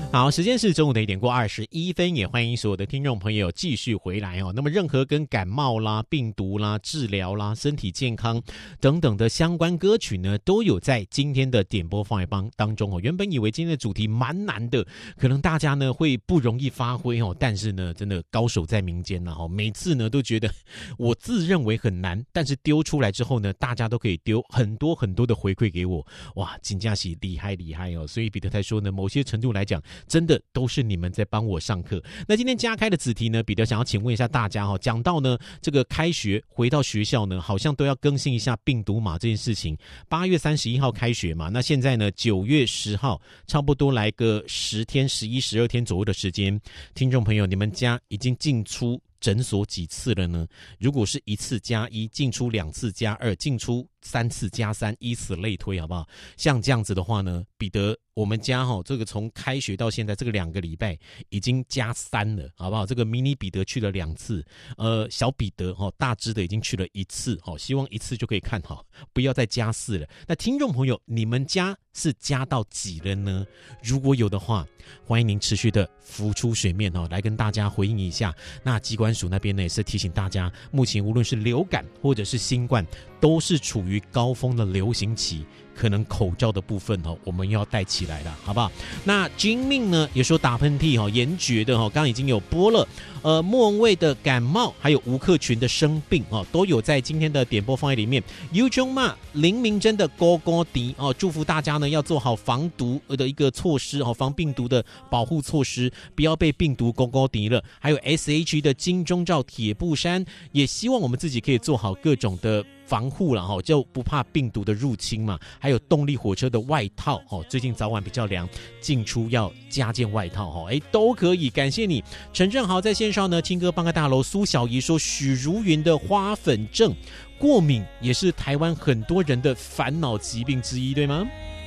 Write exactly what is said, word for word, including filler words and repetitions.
好，时间是中午的一点过二十一分，也欢迎所有的听众朋友继续回来哦。那么任何跟感冒啦、病毒啦、治疗啦、身体健康等等的相关歌曲呢，都有在今天的点播放榜当中哦。原本以为今天的主题蛮难的，可能大家呢会不容易发挥哦，但是呢，真的高手在民间啦哦。每次呢都觉得我自认为很难，但是丢出来之后呢，大家都可以丢很多很多的回馈给我，哇，真的是厉害厉害哦。所以彼得才说呢，某些程度来讲，真的都是你们在帮我上课。那今天加开的子题呢，彼得想要请问一下大家哈，讲到呢这个开学回到学校呢，好像都要更新一下病毒码这件事情。八月三十一号开学嘛，那现在呢九月十号，差不多来个十天、十一、十二天左右的时间。听众朋友，你们家已经进出诊所几次了呢？如果是一次加一，进出两次加二，进出三次加三，以此类推，好不好？像这样子的话呢，彼得我们家哈、哦，这个从开学到现在这个两个礼拜已经加三了，好不好？这个迷你彼得去了两次，呃，小彼得哈、哦，大只的已经去了一次，哦，希望一次就可以看好，不要再加四了。那听众朋友，你们家是加到几了呢？如果有的话，欢迎您持续的浮出水面哦，来跟大家回应一下。那疾管署那边呢也是提醒大家，目前无论是流感或者是新冠，都是处于高峰的流行期。可能口罩的部分哦，我们要戴起来了，好不好？那金命呢也说打喷嚏哈，严爵的哈，刚刚已经有播了，呃，莫文蔚的感冒，还有吴克群的生病哦，都有在今天的点播放在里面。尤中嘛，林明珍的高高迪哦，祝福大家呢要做好防毒的一个措施哦，防病毒的保护措施，不要被病毒高高迪了。还有 S H 的金钟罩铁布衫，也希望我们自己可以做好各种的防护了哈，就不怕病毒的入侵嘛。还有动力火车的外套哦，最近早晚比较凉，进出要加件外套哈，哎都可以。感谢你，陈正豪在线上呢，听歌帮个大楼。苏小怡说，许茹芸的花粉症过敏也是台湾很多人的烦恼疾病之一，对吗？